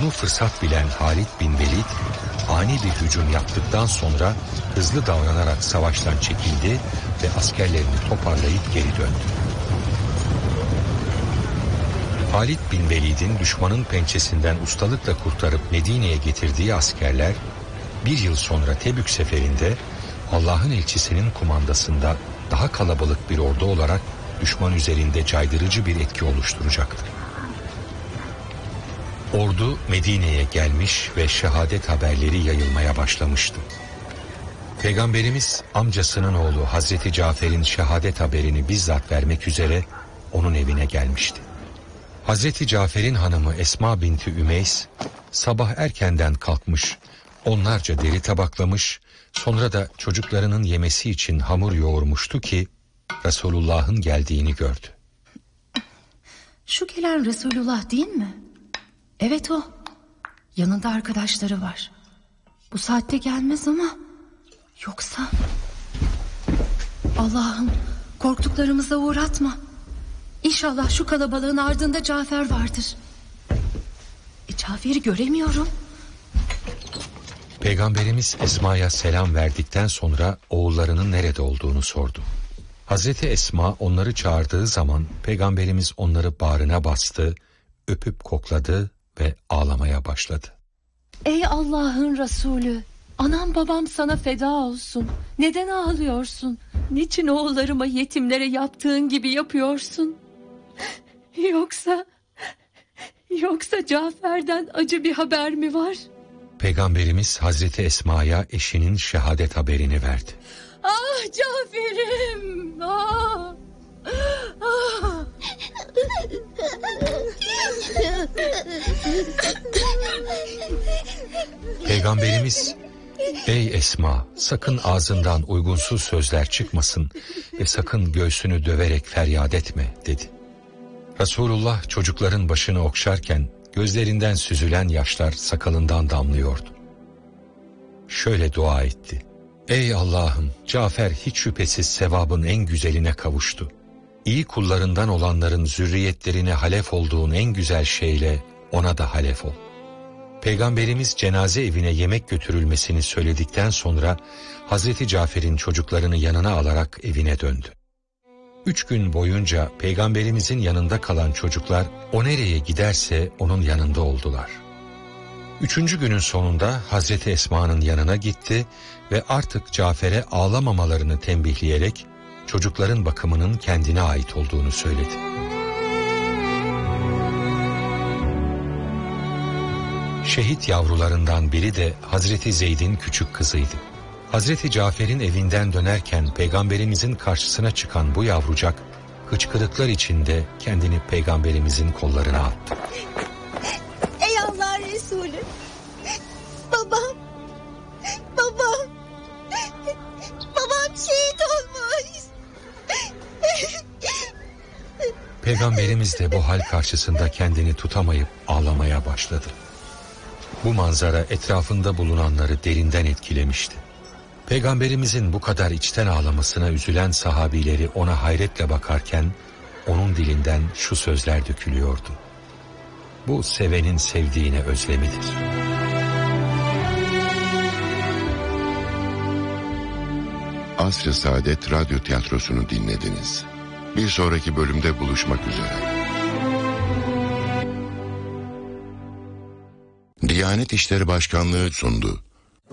Bunu fırsat bilen Halid bin Velid ani bir hücum yaptıktan sonra hızlı davranarak savaştan çekildi ve askerlerini toparlayıp geri döndü. Halid bin Velid'in düşmanın pençesinden ustalıkla kurtarıp Medine'ye getirdiği askerler bir yıl sonra Tebük seferinde Allah'ın elçisinin kumandasında daha kalabalık bir ordu olarak düşman üzerinde caydırıcı bir etki oluşturacaktır. Ordu Medine'ye gelmiş ve şehadet haberleri yayılmaya başlamıştı. Peygamberimiz amcasının oğlu Hazreti Cafer'in şehadet haberini bizzat vermek üzere onun evine gelmişti. Hazreti Cafer'in hanımı Esma binti Ümeys sabah erkenden kalkmış, onlarca deri tabaklamış, sonra da çocuklarının yemesi için hamur yoğurmuştu ki Resulullah'ın geldiğini gördü. Şu gelen Resulullah değil mi? Evet o. Yanında arkadaşları var. Bu saatte gelmez ama yoksa... Allah'ım korktuklarımıza uğratma. İnşallah şu kalabalığın ardında Cafer vardır. Cafer'i göremiyorum. Peygamberimiz Esma'ya selam verdikten sonra oğullarının nerede olduğunu sordu. Hazreti Esma onları çağırdığı zaman Peygamberimiz onları bağrına bastı, öpüp kokladı ve ağlamaya başladı. Ey Allah'ın Resulü, anam babam sana feda olsun. Neden ağlıyorsun? Niçin oğullarıma, yetimlere yaptığın gibi yapıyorsun? Yoksa Cafer'den acı bir haber mi var? Peygamberimiz Hazreti Esma'ya eşinin şehadet haberini verdi. Ah Cafer'im! Ah! Ah! Peygamberimiz, ey Esma, sakın ağzından uygunsuz sözler çıkmasın ve sakın göğsünü döverek feryat etme dedi. Resulullah çocukların başını okşarken gözlerinden süzülen yaşlar sakalından damlıyordu. Şöyle dua etti. Ey Allah'ım, Cafer hiç şüphesiz sevabın en güzeline kavuştu. İyi kullarından olanların zürriyetlerine halef olduğun en güzel şeyle ona da halef ol. Peygamberimiz cenaze evine yemek götürülmesini söyledikten sonra Hazreti Cafer'in çocuklarını yanına alarak evine döndü. 3 gün boyunca Peygamberimizin yanında kalan çocuklar o nereye giderse onun yanında oldular. 3. günün sonunda Hazreti Esma'nın yanına gitti ve artık Cafer'e ağlamamalarını tembihleyerek çocukların bakımının kendine ait olduğunu söyledi. Şehit yavrularından biri de Hazreti Zeyd'in küçük kızıydı. Hazreti Cafer'in evinden dönerken Peygamberimizin karşısına çıkan bu yavrucak hıçkırıklar içinde kendini Peygamberimizin kollarına attı. Ey Allah Resulü! Babam! Babam şehit olmuş! Peygamberimiz de bu hal karşısında kendini tutamayıp ağlamaya başladı. Bu manzara etrafında bulunanları derinden etkilemişti. Peygamberimizin bu kadar içten ağlamasına üzülen sahabileri ona hayretle bakarken onun dilinden şu sözler dökülüyordu. Bu sevenin sevdiğine özlemidir. Asr-ı Saadet Radyo Tiyatrosu'nu dinlediniz. Bir sonraki bölümde buluşmak üzere. Diyanet İşleri Başkanlığı sundu.